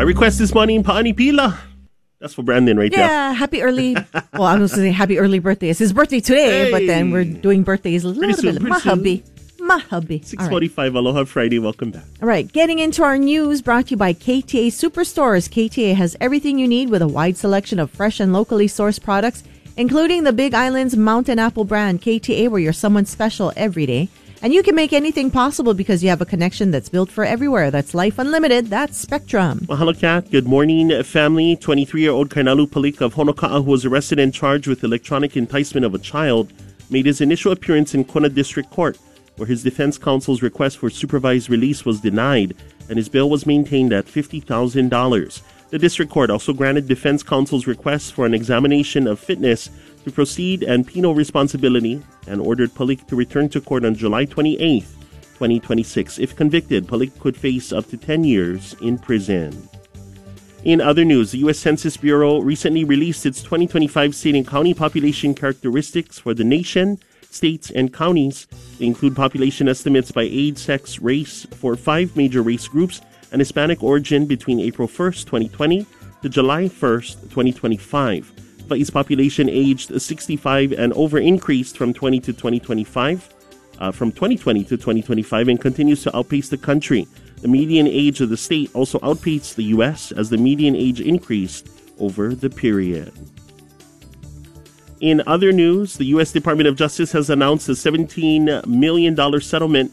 My request this morning, Paani Pila. That's for Brandon right there. Yeah, happy early. Well, I was going to say happy early birthday. It's his birthday today, but then we're doing birthdays a little bit. Mahabi. 6:45, Aloha Friday. Welcome back. All right, getting into our news brought to you by KTA Superstores. KTA has everything you need with a wide selection of fresh and locally sourced products, including the Big Island's Mountain Apple brand. KTA, where you're someone special every day. And you can make anything possible because you have a connection that's built for everywhere. That's Life Unlimited. That's Spectrum. Mahalo, Kat. Good morning, family. 23-year-old Kainalu Palika of Honoka'a, who was arrested and charged with electronic enticement of a child, made his initial appearance in Kona District Court, where his defense counsel's request for supervised release was denied and his bail was maintained at $50,000. The district court also granted defense counsel's request for an examination of fitness to proceed and penal responsibility and ordered Palik to return to court on July 28, 2026. If convicted, Palik could face up to 10 years in prison. In other news, the U.S. Census Bureau recently released its 2025 state and county population characteristics for the nation, states, and counties. They include population estimates by age, sex, race for 5 major race groups and Hispanic origin between April 1st, 2020 to July 1st, 2025. Hawaii's population aged 65 and over increased from 2020 to 2025 and continues to outpace the country. The median age of the state also outpaced the U.S. as the median age increased over the period. In other news, the U.S. Department of Justice has announced a $17 million settlement